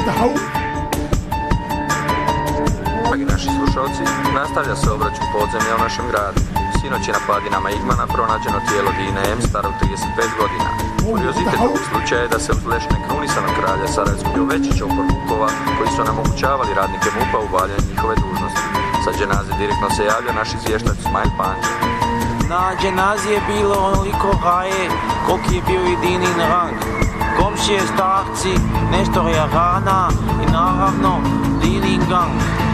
Dragi naši slušalci, nastavlja se obračun podzemlja u našem gradu. Sinoć je na padinama Igmana pronađeno tijelo Dine M. staro 35 godina. Kuriozitet ovog slučaja je da se uz leš nekrunisanog kralja Sarajevskog Jovečića u Vukova, koji su onemogućavali radnike MUP-a u obavljanju njihove dužnosti. Sa dženaze direktno se javlja naš izvještač Smajl Panđa. Na dženazi je bilo onoliko raje, koliki je bio i Dinin rang. Komšije, starci, nešto je rana i naravno Dinin gang.